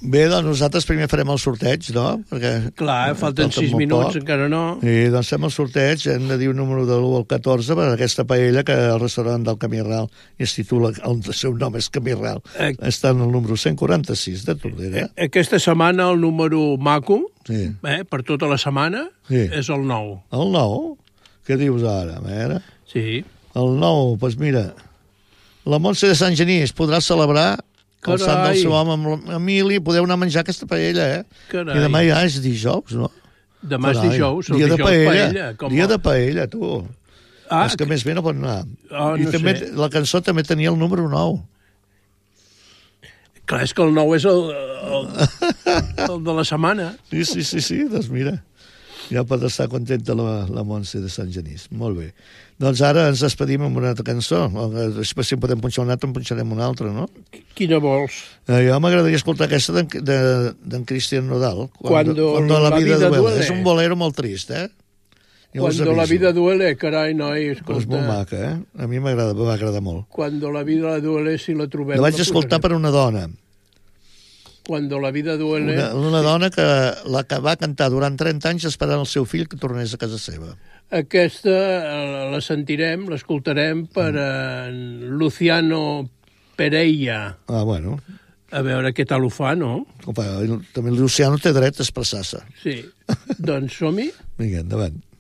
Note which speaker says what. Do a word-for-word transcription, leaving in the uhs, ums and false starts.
Speaker 1: Bé, doncs nosaltres primer farem el sorteig, no? Perquè
Speaker 2: clar, falten sis minuts, poc. Encara no.
Speaker 1: I doncs fem el sorteig, hem de dir un número de l'u al catorze per aquesta paella que el restaurant del Camí Ral i es titula, el seu nom és Camí Ral, eh, està en el número cent quaranta-sis de Tordera.
Speaker 2: Eh, aquesta setmana el número maco,
Speaker 1: sí.
Speaker 2: eh, per tota la setmana, sí. És el nou.
Speaker 1: El nou? Què dius ara, a veure?
Speaker 2: Sí.
Speaker 1: El nou, doncs mira, la Montse de Sant Genís podrà celebrar el sant del seu home amb Emili, podeu anar a menjar aquesta paella, eh?
Speaker 2: Carai.
Speaker 1: I demà ja és dijous, no?
Speaker 2: Demà és dijous, el
Speaker 1: dia
Speaker 2: dijous
Speaker 1: de paella.
Speaker 2: paella com
Speaker 1: dia de paella, tu.
Speaker 2: Ah,
Speaker 1: és que més bé no pot anar.
Speaker 2: Oh,
Speaker 1: I
Speaker 2: no
Speaker 1: també
Speaker 2: sé.
Speaker 1: la cançó també tenia el número nou.
Speaker 2: Clar, és que el nou és el, el, el de la setmana.
Speaker 1: Sí, sí, sí, sí, doncs mira. Ja pot estar contenta la, la Montse de Sant Genís. Molt bé. Doncs ara ens despedim amb una altra cançó. Si podem punxar una altra, en punxarem una altra, no?
Speaker 2: Quina vols?
Speaker 1: Eh, jo m'agradaria escoltar aquesta d'en de, de, Cristian Nodal.
Speaker 2: Cuando, Cuando la, la vida, vida duele. duele.
Speaker 1: És un bolero molt trist, eh? Jo
Speaker 2: Cuando la vida duele, carai, noi, escolta.
Speaker 1: És molt maca, eh? A mi m'agrada, m'agrada molt.
Speaker 2: Cuando la vida duele, si la trobem...
Speaker 1: La vaig escoltar per una dona.
Speaker 2: Cuando la vida duele...
Speaker 1: Una, una dona que la que va cantar durant trenta anys esperant el seu fill que tornés a casa seva.
Speaker 2: Aquesta la sentirem, l'escoltarem per en Luciano Pereira.
Speaker 1: Ah, bueno.
Speaker 2: A veure què tal ho fa, no?
Speaker 1: Opa, també el Luciano té dret a expressar-se.
Speaker 2: Sí. Doncs som-hi?
Speaker 1: Vinga, endavant.